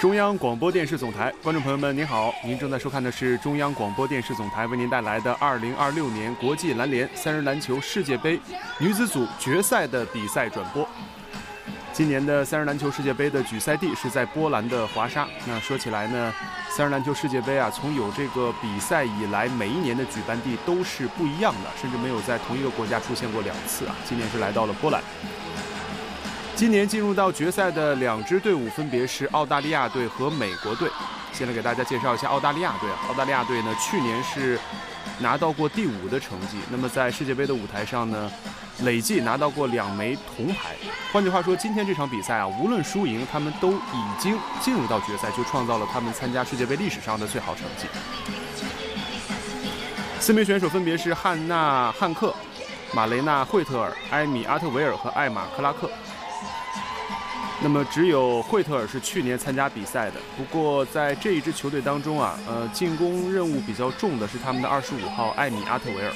中央广播电视总台，观众朋友们，您好，您正在收看的是中央广播电视总台为您带来的2026年国际篮联三人篮球世界杯女子组决赛的比赛转播。今年的三人篮球世界杯的举赛地是在波兰的华沙。那说起来呢，三人篮球世界杯啊，从有这个比赛以来，每一年的举办地都是不一样的，甚至没有在同一个国家出现过2次啊。今年是来到了波兰。今年进入到决赛的2支队伍分别是澳大利亚队和美国队。先来给大家介绍一下澳大利亚队。澳大利亚队呢，去年是拿到过第5的成绩。那么在世界杯的舞台上呢，累计拿到过2枚铜牌。换句话说，今天这场比赛啊，无论输赢，他们都已经进入到决赛，就创造了他们参加世界杯历史上的最好成绩。4名选手分别是汉娜·汉克、马雷娜·惠特尔、埃米·阿特维尔和艾玛·克拉克。那么只有惠特尔是去年参加比赛的。不过在这一支球队当中啊，进攻任务比较重的是他们的25号艾米·阿特维尔。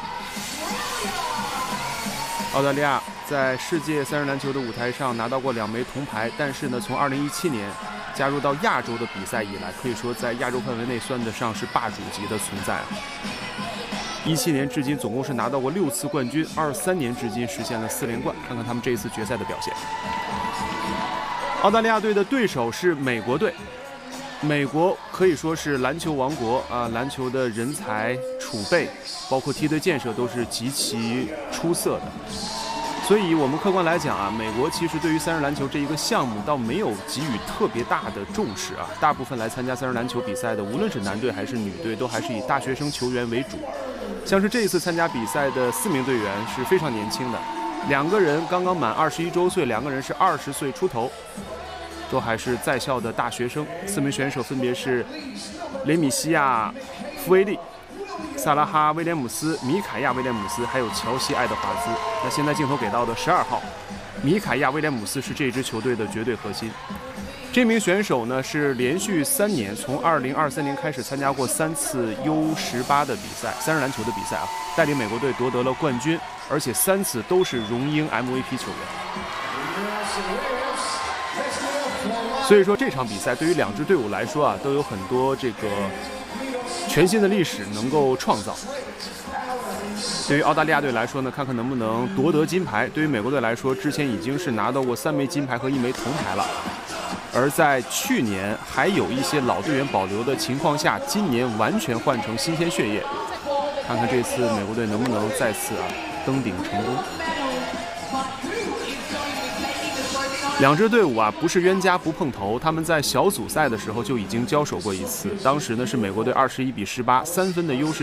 澳大利亚在世界三人篮球的舞台上拿到过2枚铜牌，但是呢，从2017年加入到亚洲的比赛以来，可以说在亚洲范围内算得上是霸主级的存在。17年至今总共是拿到过6次冠军，23年至今实现了4连冠。看看他们这一次决赛的表现。澳大利亚队的对手是美国队。美国可以说是篮球王国啊，篮球的人才储备，包括梯队建设都是极其出色的。所以我们客观来讲啊，美国其实对于三人篮球这一个项目倒没有给予特别大的重视啊。大部分来参加三人篮球比赛的，无论是男队还是女队，都还是以大学生球员为主。像是这一次参加比赛的4名队员是非常年轻的，2个人刚刚满21周岁，2个人是20岁出头。都还是在校的大学生。4名选手分别是雷米西亚·福维利、萨拉哈·威廉姆斯、米凯亚·威廉姆斯，还有乔西·爱德华兹。那现在镜头给到的12号米凯亚·威廉姆斯是这支球队的绝对核心。这名选手呢是连续3年，从2023年开始参加过3次 U18 的比赛，三人篮球的比赛啊，带领美国队夺得了冠军，而且3次都是荣膺 MVP 球员。所以说这场比赛对于2支队伍来说啊，都有很多这个全新的历史能够创造。对于澳大利亚队来说呢，看看能不能夺得金牌；对于美国队来说，之前已经是拿到过3枚金牌和1枚铜牌了。而在去年还有一些老队员保留的情况下，今年完全换成新鲜血液。看看这次美国队能不能再次登顶成功。2支队伍啊，不是冤家不碰头，他们在小组赛的时候就已经交手过1次，当时呢是美国队21比18，3分的优势